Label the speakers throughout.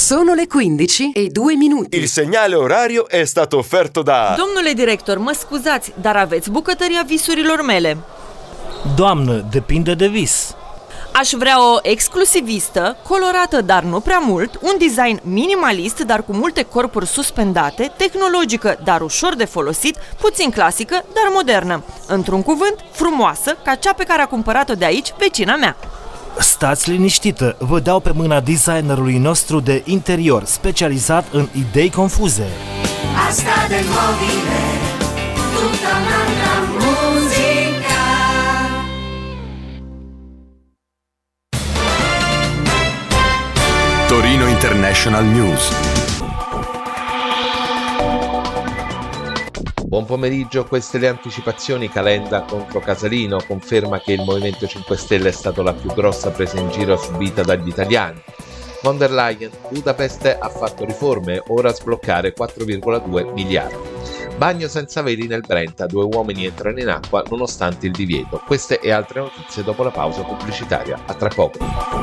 Speaker 1: Sono le 15:02.
Speaker 2: Il segnale orario è stato offerto da...
Speaker 3: Domnule director, mă scuzați, dar aveți bucătăria visurilor mele.
Speaker 4: Doamnă, depinde de vis.
Speaker 3: Aș vrea o exclusivistă, colorată, dar nu prea mult, un design minimalist, dar cu multe corpuri suspendate, tehnologică, dar ușor de folosit, puțin clasică, dar modernă. Într-un cuvânt, frumoasă, ca cea pe care a cumpărat-o de aici vecina mea.
Speaker 4: Stați liniștită, vă dau pe mâna designerului nostru de interior, specializat în idei confuze.
Speaker 5: Asta de mobile, tutta un'altra musica.
Speaker 2: Torino International News.
Speaker 6: Buon pomeriggio, queste le anticipazioni. Calenda contro Casalino conferma che il Movimento 5 Stelle è stata la più grossa presa in giro subita dagli italiani. Von der Leyen, Budapest ha fatto riforme, ora sbloccare 4,2 miliardi. Bagno senza veli nel Brenta, 2 uomini entrano in acqua nonostante il divieto. Queste e altre notizie dopo la pausa pubblicitaria. A tra poco.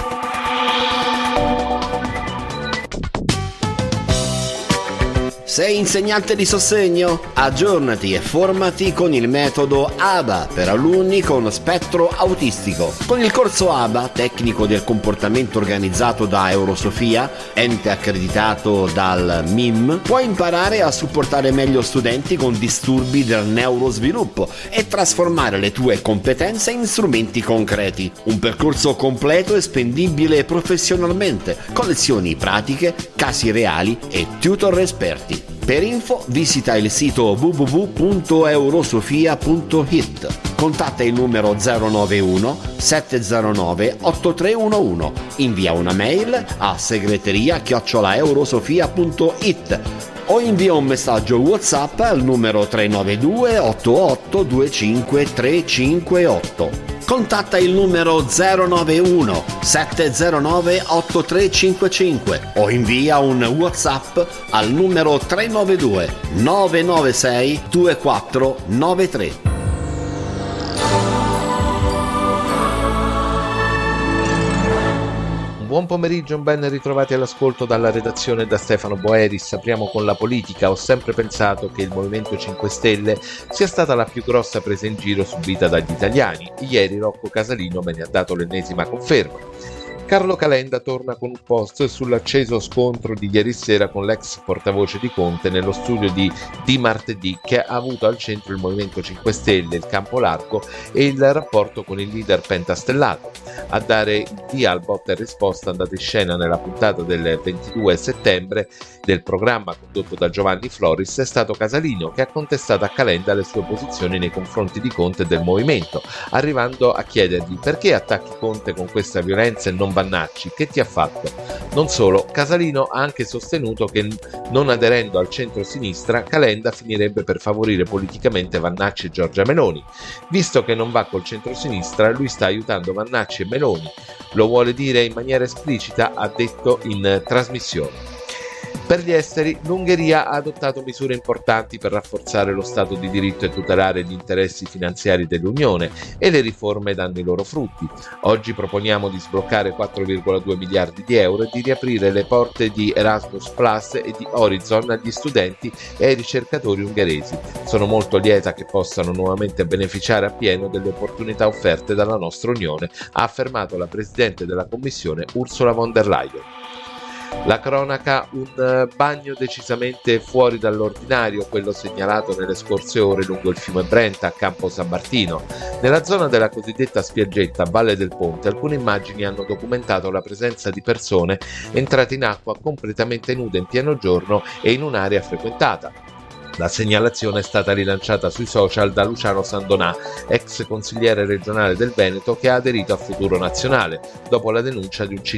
Speaker 7: Sei insegnante di sostegno? Aggiornati e formati con il metodo ABA per alunni con spettro autistico. Con il corso ABA, tecnico del comportamento organizzato da Eurosofia, ente accreditato dal MIM, puoi imparare a supportare meglio studenti con disturbi del neurosviluppo e trasformare le tue competenze in strumenti concreti. Un percorso completo e spendibile professionalmente, con lezioni pratiche, casi reali e tutor esperti. Per info visita il sito www.eurosofia.it. Contatta il numero 091 709 8311. Invia una mail a segreteria@eurosofia.it o invia un messaggio WhatsApp al numero 392 88 25 358. Contatta il numero 091 709 8355 o invia un WhatsApp al numero 392 996 2493.
Speaker 6: Buon pomeriggio, ben ritrovati all'ascolto dalla redazione da Stefano Boeris. Apriamo con la politica. Ho sempre pensato che il Movimento 5 Stelle sia stata la più grossa presa in giro subita dagli italiani. Ieri Rocco Casalino me ne ha dato l'ennesima conferma. Carlo Calenda torna con un post sull'acceso scontro di ieri sera con l'ex portavoce di Conte nello studio di martedì, che ha avuto al centro il Movimento 5 Stelle, il campo largo e il rapporto con il leader pentastellato. A dare il via al botta e risposta andato in scena nella puntata del 22 settembre del programma condotto da Giovanni Floris è stato Casalino, che ha contestato a Calenda le sue posizioni nei confronti di Conte e del Movimento, arrivando a chiedergli: perché attacchi Conte con questa violenza e non Vannacci, che ti ha fatto? Non solo, Casalino ha anche sostenuto che non aderendo al centro-sinistra Calenda finirebbe per favorire politicamente Vannacci e Giorgia Meloni. Visto che non va col centro-sinistra, lui sta aiutando Vannacci e Meloni. Lo vuole dire in maniera esplicita, ha detto in trasmissione. Per gli esteri, l'Ungheria ha adottato misure importanti per rafforzare lo Stato di diritto e tutelare gli interessi finanziari dell'Unione, e le riforme danno i loro frutti. Oggi proponiamo di sbloccare 4,2 miliardi di euro e di riaprire le porte di Erasmus Plus e di Horizon agli studenti e ai ricercatori ungheresi. Sono molto lieta che possano nuovamente beneficiare appieno delle opportunità offerte dalla nostra Unione, ha affermato la Presidente della Commissione Ursula von der Leyen. La cronaca, un bagno decisamente fuori dall'ordinario, quello segnalato nelle scorse ore lungo il fiume Brenta a Campo San Martino. Nella zona della cosiddetta spiaggetta Valle del Ponte, alcune immagini hanno documentato la presenza di persone entrate in acqua completamente nude in pieno giorno e in un'area frequentata. La segnalazione è stata rilanciata sui social da Luciano Sandonà, ex consigliere regionale del Veneto, che ha aderito a Futuro Nazionale, dopo la denuncia di un